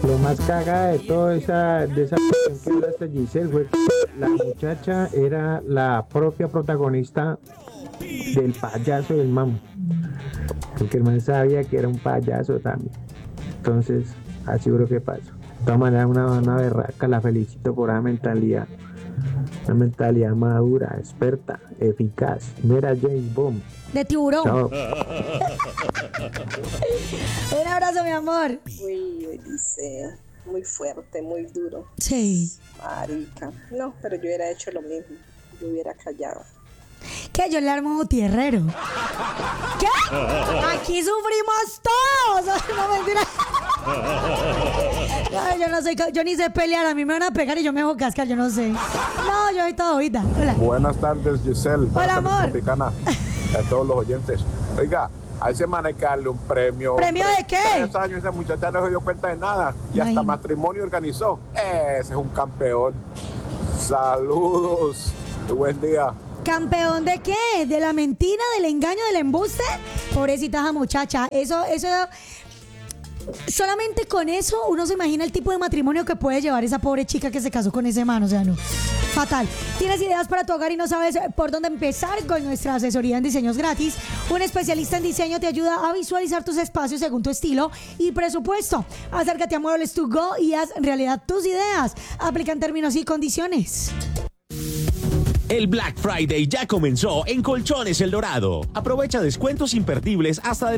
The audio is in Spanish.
Lo más cagada de toda esa cuestión que hablaste, Giselle, fue que la muchacha era la propia protagonista del payaso del mamo. Porque el man sabía que era un payaso también. Entonces, así creo que pasó. De todas maneras, una berraca, la felicito por esa mentalidad. Una mentalidad madura, experta, eficaz. Mira James Bond. De tiburón. Chao. Un abrazo, mi amor. Uy, Odisea, muy fuerte, muy duro. Sí. Marica. No, pero yo hubiera hecho lo mismo. Yo hubiera callado. ¿Qué? Yo le armo un tierrero. ¿Qué? Aquí sufrimos todos. No, mentira. No, yo no sé, yo ni sé pelear. A mí me van a pegar y yo me dejo cascar, yo no sé. No, yo soy todo oída. Hola. Buenas tardes, Giselle. Hola, amor. Tropicana, a todos los oyentes. Oiga, a ese man hay que darle un premio. ¿Premio de qué? 3 años esa muchacha no se dio cuenta de nada. Y hasta Ay. matrimonio organizó. Ese es un campeón. Saludos. Buen día. ¿Campeón de qué? ¿De la mentira, del engaño, del embuste? Pobrecita esa muchacha. Eso, solamente con eso uno se imagina el tipo de matrimonio que puede llevar esa pobre chica que se casó con ese man. O sea, no. Fatal. ¿Tienes ideas para tu hogar y no sabes por dónde empezar? Con nuestra asesoría en diseños gratis, un especialista en diseño te ayuda a visualizar tus espacios según tu estilo y presupuesto. Acércate a Muebles to Go y haz realidad tus ideas. Aplican términos y condiciones. El Black Friday ya comenzó en Colchones El Dorado. Aprovecha descuentos imperdibles hasta